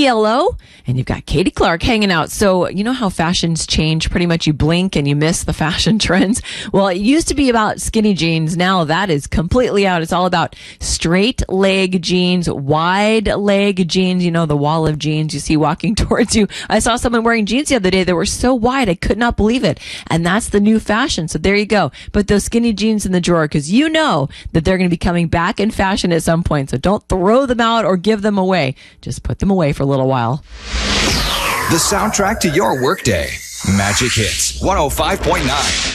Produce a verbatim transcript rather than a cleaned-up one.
E L O, and you've got Katie Clark hanging out. So you know how fashions change? Pretty much you blink and you miss the fashion trends. Well, it used to be about skinny jeans. Now that is completely out. It's all about straight leg jeans, wide leg jeans. You know, the wall of jeans you see walking towards you. I saw someone wearing jeans the other day that were so wide, I could not believe it. And that's the new fashion. So there you go. Put those skinny jeans in the drawer because you know that they're going to be coming back in fashion at some point. So don't throw them out or give them away. Just put them away for a little while. The soundtrack to your workday. Magic Hits one oh five point nine.